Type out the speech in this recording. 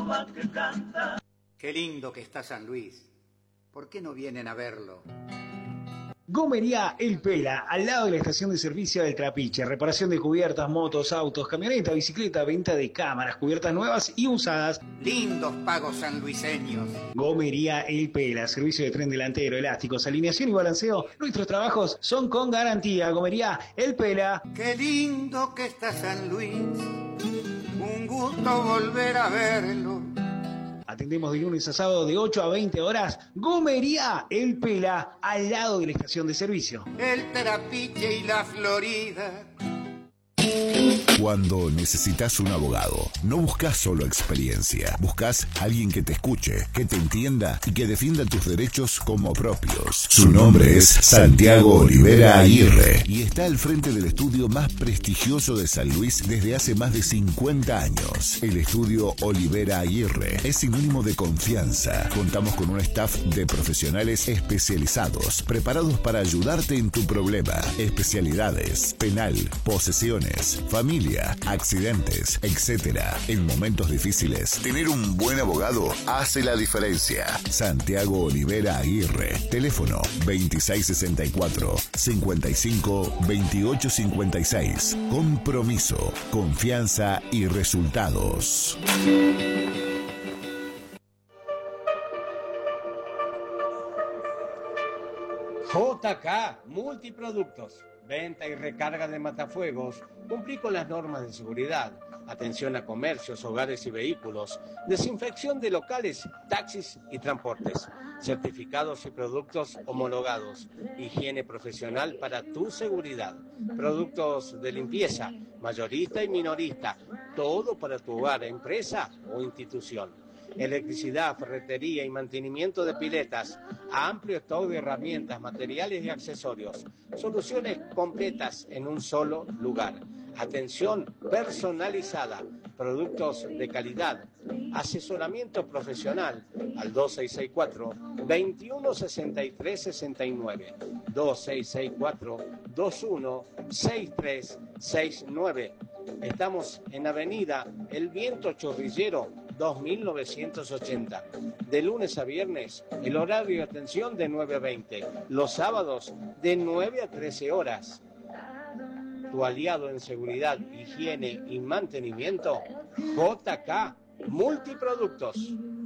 Qué lindo que está San Luis. ¿Por qué no vienen a verlo? Gomería El Pela, al lado de la estación de servicio del Trapiche. Reparación de cubiertas, motos, autos, camioneta, bicicleta, venta de cámaras, cubiertas nuevas y usadas. Lindos pagos sanluiseños. Gomería El Pela, servicio de tren delantero, elásticos, alineación y balanceo. Nuestros trabajos son con garantía. Gomería El Pela. Qué lindo que está San Luis. Un gusto volver a verlo. Atendemos de lunes a sábado de 8 a 20 horas. Gomería El Pela, al lado de la estación de servicio. El Trapiche y la Florida. Cuando necesitas un abogado, no buscas solo experiencia, buscas alguien que te escuche, que te entienda y que defienda tus derechos como propios. Su nombre es Santiago Olivera Aguirre y está al frente del estudio más prestigioso de San Luis desde hace más de 50 años. El estudio Olivera Aguirre es sinónimo de confianza. Contamos con un staff de profesionales especializados, preparados para ayudarte en tu problema. Especialidades: penal, posesiones, familia, accidentes, etc. En momentos difíciles, tener un buen abogado hace la diferencia. Santiago Olivera Aguirre. Teléfono 2664-552856. Compromiso, confianza y resultados. JK Multiproductos. Venta y recarga de matafuegos. Cumplí con las normas de seguridad. Atención a comercios, hogares y vehículos. Desinfección de locales, taxis y transportes. Certificados y productos homologados. Higiene profesional para tu seguridad. Productos de limpieza, mayorista y minorista. Todo para tu hogar, empresa o institución. Electricidad, ferretería y mantenimiento de piletas, amplio stock de herramientas, materiales y accesorios, soluciones completas en un solo lugar, atención personalizada, productos de calidad, asesoramiento profesional al 2664-216369, 2664-216369. Estamos en Avenida El Viento Chorrillero 2980. De lunes a viernes, el horario de atención de 9 a 20. Los sábados, de 9 a 13 horas. Tu aliado en seguridad, higiene y mantenimiento, JK Multiproductos.